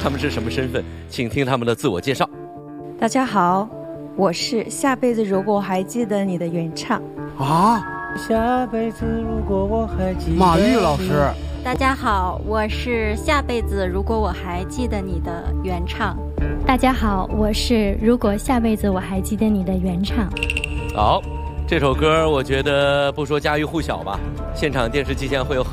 他们是什么身份？请听他们的自我介绍。 大家好，我是下辈子如果我还记得你的原唱。 下辈子如果我还记得你。 马玉老师。 大家好，我是下辈子如果我还记得你的原唱。 大家好，我是如果下辈子我还记得你的原唱。 好，这首歌我觉得不说家喻户晓吧，现场电视机前会有很